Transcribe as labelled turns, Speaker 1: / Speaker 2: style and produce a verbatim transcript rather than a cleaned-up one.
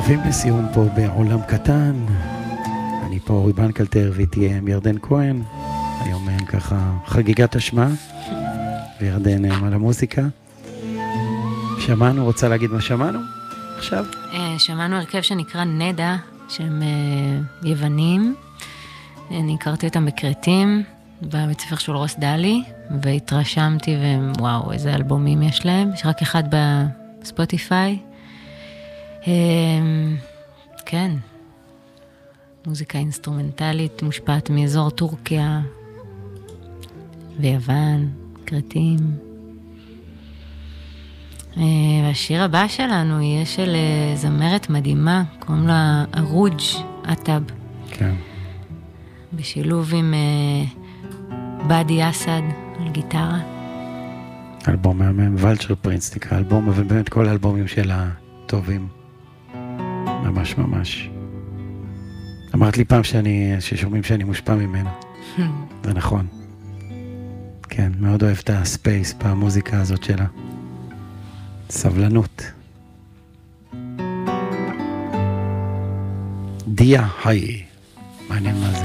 Speaker 1: מתקרבים לסיום פה בעולם קטן. אני פה אורי בנקלטר ואיתי ירדן כהן. היום ככה חגיגת אשמה, וירדן על המוזיקה. שמענו, רוצה להגיד מה שמענו עכשיו?
Speaker 2: שמענו הרכב שנקרא נדה, שהם יוונים. אני הכרתי אותם בקרטים, בבית ספר של רוס דלי, והתרשמתי, ווואו, איזה אלבומים יש להם. יש רק אחד בספוטיפיי. כן, מוזיקה אינסטרומנטלית מושפעת מאזור טורקיה ויוון, קרטים. והשיר הבא שלנו יהיה של זמרת מדהימה, קוראים לה ארוג' אטאב.
Speaker 1: כן.
Speaker 2: בשילוב עם באדי אסד על גיטרה.
Speaker 1: אלבום מהמם, ולצ'ר פרינס נקרא אלבום, אבל באמת כל האלבומים שלה טובים. ממש ממש. אמרת לי פעם שאני, ששומעים שאני מושפע ממנה. זה נכון. כן, מאוד אוהב את הספייס במוזיקה הזאת שלה. סבלנות. דיה, היי. מעניין מה זה.